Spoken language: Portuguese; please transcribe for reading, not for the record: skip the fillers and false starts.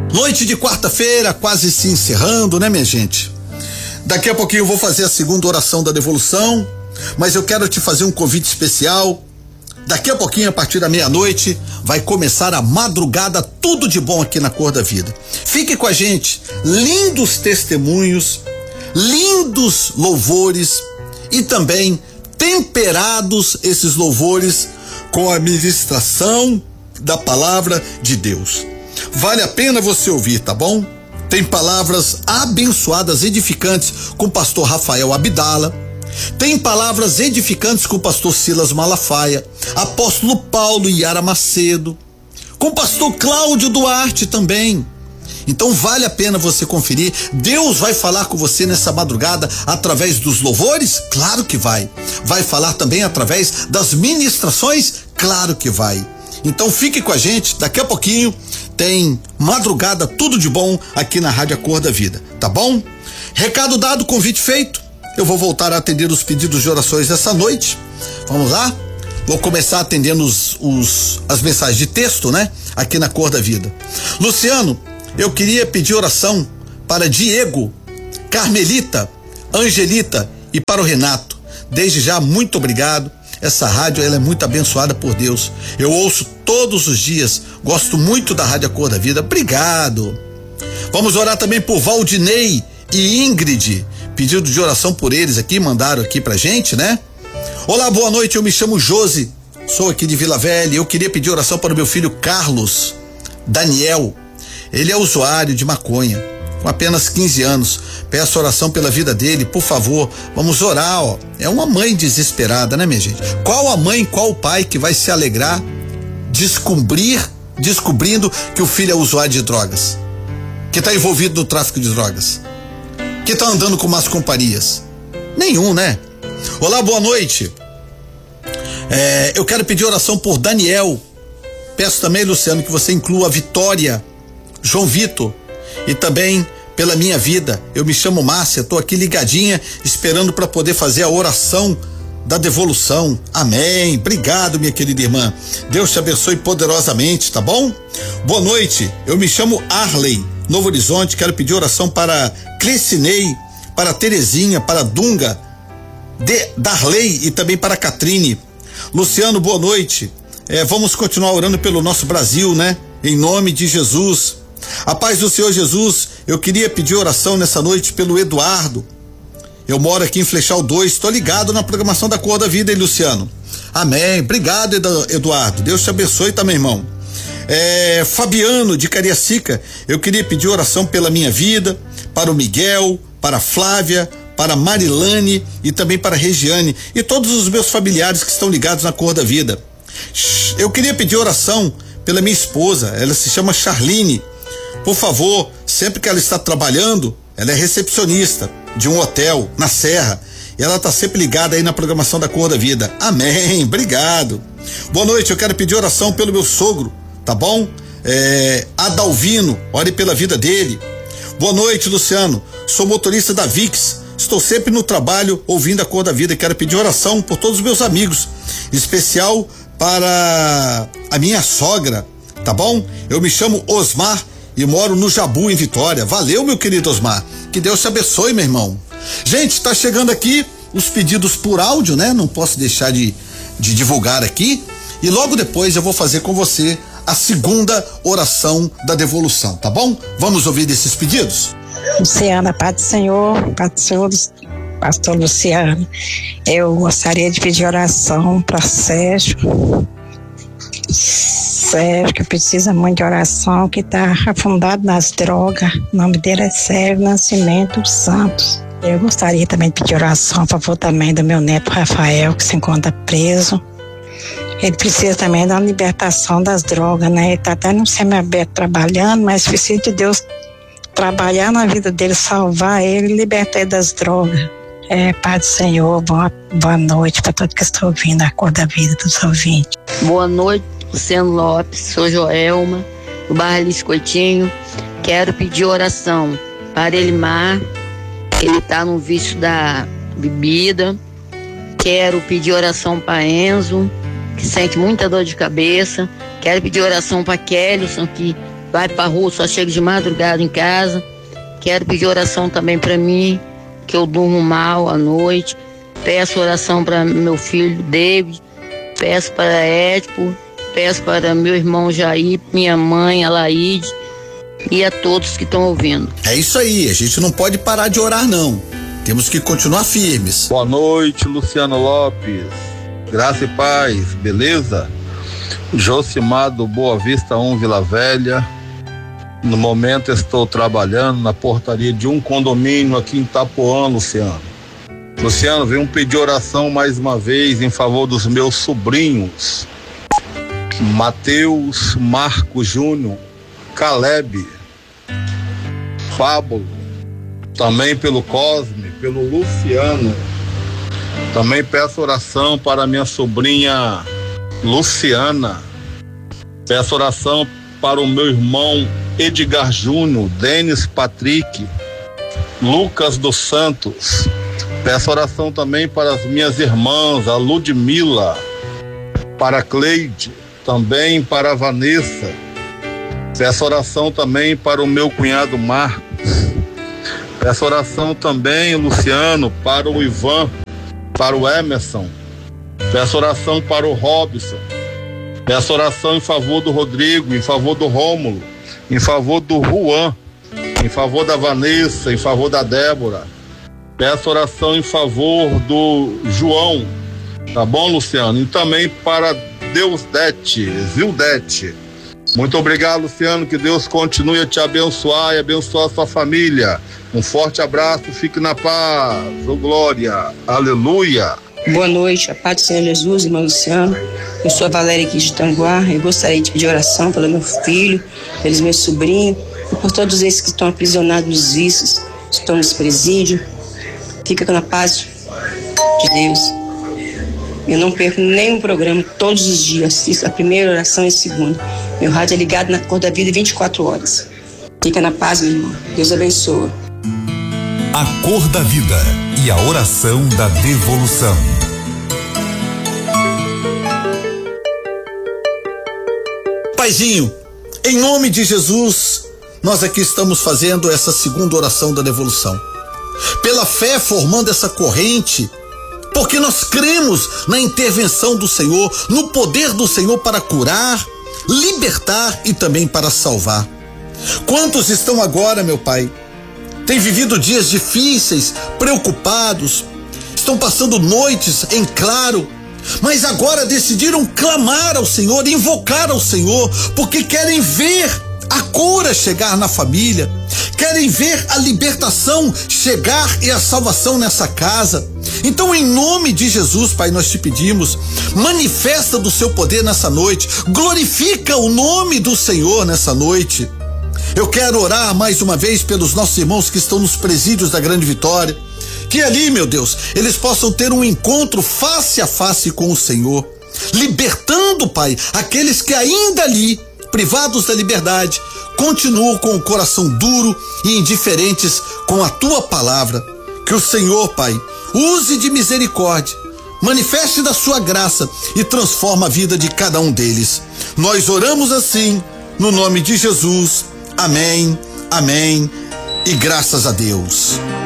Noite de quarta-feira, quase se encerrando, né, minha gente? Daqui a pouquinho eu vou fazer a segunda oração da devolução, mas eu quero te fazer um convite especial. Daqui a pouquinho, a partir da meia-noite, vai começar a madrugada, tudo de bom aqui na Cor da Vida. Fique com a gente, lindos testemunhos, lindos louvores e também temperados esses louvores com a ministração da palavra de Deus. Vale a pena você ouvir, tá bom? Tem palavras abençoadas, edificantes com o pastor Rafael Abdala. Tem palavras edificantes com o pastor Silas Malafaia, apóstolo Paulo Yara Macedo, com o pastor Cláudio Duarte também. Então vale a pena você conferir. Deus vai falar com você nessa madrugada através dos louvores? Claro que vai. Vai falar também através das ministrações? Claro que vai. Então fique com a gente, daqui a pouquinho tem madrugada, tudo de bom aqui na Rádio Cor da Vida, tá bom? Recado dado, convite feito. Eu vou voltar a atender os pedidos de orações dessa noite. Vamos lá? Vou começar atendendo as mensagens de texto, né? Aqui na Cor da Vida. Luciano, eu queria pedir oração para Diego, Carmelita, Angelita e para o Renato. Desde já, muito obrigado. Essa rádio, ela é muito abençoada por Deus. Eu ouço todos os dias. Gosto muito da Rádio Cor da Vida. Obrigado. Vamos orar também por Valdinei e Ingrid. Pedido de oração por eles aqui, mandaram aqui pra gente, né? Olá, boa noite, eu me chamo Josi, sou aqui de Vila Velha. Eu queria pedir oração para o meu filho Carlos Daniel. Ele é usuário de maconha, com apenas 15 anos. Peço oração pela vida dele, por favor. Vamos orar, ó. É uma mãe desesperada, né, minha gente? Qual a mãe, qual o pai que vai se alegrar descobrindo que o filho é usuário de drogas, que tá envolvido no tráfico de drogas, que tá andando com más companhias? Nenhum, né? Olá, boa noite. Eu quero pedir oração por Daniel. Peço também, Luciano, que você inclua a Vitória, João Vitor e também pela minha vida. Eu me chamo Márcia, tô aqui ligadinha, esperando para poder fazer a oração da devolução. Amém. Obrigado, minha querida irmã. Deus te abençoe poderosamente, tá bom? Boa noite. Eu me chamo Arley, Novo Horizonte. Quero pedir oração para Clecinei, para Terezinha, para Dunga, Darley e também para Catrine. Luciano, boa noite. Vamos continuar orando pelo nosso Brasil, né? Em nome de Jesus. A paz do Senhor Jesus. Eu queria pedir oração nessa noite pelo Eduardo. Eu moro aqui em Flechal 2, tô ligado na programação da Cor da Vida, hein, Luciano? Amém. Obrigado, Eduardo. Deus te abençoe também, irmão. Fabiano de Cariacica, eu queria pedir oração pela minha vida, para o Miguel, para a Flávia, para a Marilane e também para a Regiane e todos os meus familiares que estão ligados na Cor da Vida. Eu queria pedir oração pela minha esposa, ela se chama Charline. Por favor, sempre que ela está trabalhando, ela é recepcionista de um hotel na Serra e ela está sempre ligada aí na programação da Cor da Vida. Amém, obrigado. Boa noite, eu quero pedir oração pelo meu sogro, tá bom? Adalvino, ore pela vida dele. Boa noite, Luciano, sou motorista da VIX, estou sempre no trabalho ouvindo a Cor da Vida. Quero pedir oração por todos os meus amigos, em especial para a minha sogra, tá bom? Eu me chamo Osmar e moro no Jabu, em Vitória. Valeu, meu querido Osmar, que Deus te abençoe, meu irmão. Gente, tá chegando aqui os pedidos por áudio, né? Não posso deixar de divulgar aqui, e logo depois eu vou fazer com você a segunda oração da devolução, tá bom? Vamos ouvir esses pedidos? Luciana, Paz do Senhor, pastor Luciano. Eu gostaria de pedir oração para Sérgio, que precisa muito de oração, que está afundado nas drogas. O nome dele é Sérgio Nascimento Santos. Eu gostaria também de pedir oração a favor também do meu neto Rafael, que se encontra preso. Ele precisa também da libertação das drogas, né? Ele está até no semiaberto trabalhando, mas precisa de Deus trabalhar na vida dele, salvar ele e libertar ele das drogas. Pai do Senhor, boa noite para todos que estão ouvindo a Cor da Vida dos ouvintes. Boa noite, Luciano Lopes, sou Joelma, do bairro Alice Coutinho. Quero pedir oração para Elimar, ele está no vício da bebida. Quero pedir oração para Enzo, que sente muita dor de cabeça. Quero pedir oração para Kellyson, que vai pra rua, só chega de madrugada em casa. Quero pedir oração também pra mim, que eu durmo mal à noite. Peço oração para meu filho David, peço para Édipo, peço para meu irmão Jair, minha mãe, a Laide e a todos que estão ouvindo. É isso aí, a gente não pode parar de orar não, temos que continuar firmes. Boa noite, Luciano Lopes, graça e paz, beleza? Josimar do Boa Vista 1, Vila Velha. No momento estou trabalhando na portaria de um condomínio aqui em Itapuã, Luciano. Luciano, venho pedir oração mais uma vez em favor dos meus sobrinhos, Mateus, Marco Júnior, Caleb, Fábulo, também pelo Cosme, pelo Luciano. Também peço oração para minha sobrinha Luciana. Peço oração para o meu irmão Edgar Júnior, Denis Patrick, Lucas dos Santos. Peço oração também para as minhas irmãs, a Ludmila, para a Cleide, também para a Vanessa. Peço oração também para o meu cunhado Marcos. Peço oração também, Luciano, para o Ivan, para o Emerson. Peço oração para o Robson. Peço oração em favor do Rodrigo, em favor do Rômulo, em favor do Juan, em favor da Vanessa, em favor da Débora. Peço oração em favor do João, tá bom, Luciano? E também para Zildete. Muito obrigado, Luciano, que Deus continue a te abençoar e abençoar a sua família. Um forte abraço, fique na paz, ô glória, aleluia. Boa noite, a paz do Senhor Jesus, irmão Luciano. Eu sou a Valéria aqui de Tanguá. Eu gostaria de pedir oração pelo meu filho, pelos meus sobrinhos e por todos esses que estão aprisionados nos vícios, estão nos presídios. Fica na paz de Deus. Eu não perco nenhum programa, todos os dias. Assisto a primeira oração e a segunda. Meu rádio é ligado na Cor da Vida 24 horas. Fica na paz, meu irmão. Deus abençoa. A Cor da Vida e a oração da devolução. Paizinho, em nome de Jesus, nós aqui estamos fazendo essa segunda oração da devolução. Pela fé, formando essa corrente, porque nós cremos na intervenção do Senhor, no poder do Senhor para curar, libertar e também para salvar. Quantos estão agora, meu Pai, têm vivido dias difíceis, preocupados, estão passando noites em claro, mas agora decidiram clamar ao Senhor, invocar ao Senhor, porque querem ver a cura chegar na família, querem ver a libertação chegar e a salvação nessa casa. Então, em nome de Jesus, Pai, nós te pedimos, manifesta do seu poder nessa noite, glorifica o nome do Senhor nessa noite. Eu quero orar mais uma vez pelos nossos irmãos que estão nos presídios da Grande Vitória, que ali, meu Deus, eles possam ter um encontro face a face com o Senhor, libertando, Pai, aqueles que ainda ali, privados da liberdade, continuam com o coração duro e indiferentes com a tua palavra. Que o Senhor, Pai, use de misericórdia, manifeste da sua graça e transforma a vida de cada um deles. Nós oramos assim, no nome de Jesus. Amém, amém e graças a Deus.